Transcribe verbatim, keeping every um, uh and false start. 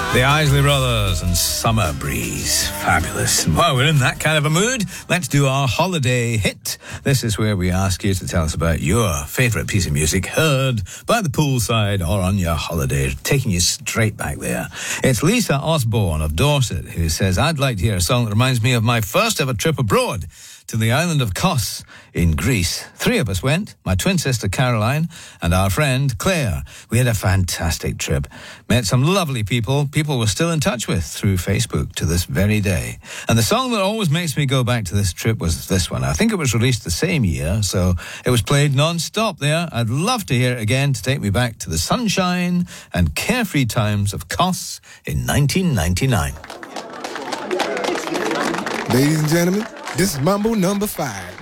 The Isley Brothers and Summer Breeze. Fabulous. Well, we're in that kind of a mood. Let's do our holiday hit. This is where we ask you to tell us about your favourite piece of music heard by the poolside or on your holiday, taking you straight back there. It's Lisa Osborne of Dorset who says, I'd like to hear a song that reminds me of my first ever trip abroad to the island of Kos in Greece. Three of us went, my twin sister Caroline and our friend Claire. We had a fantastic trip. Met some lovely people, people we're still in touch with through Facebook to this very day. And the song that always makes me go back to this trip was this one. I think it was released the same year, so it was played non-stop there. I'd love to hear it again to take me back to the sunshine and carefree times of Kos in nineteen ninety-nine. Ladies and gentlemen, this is Mambo number five.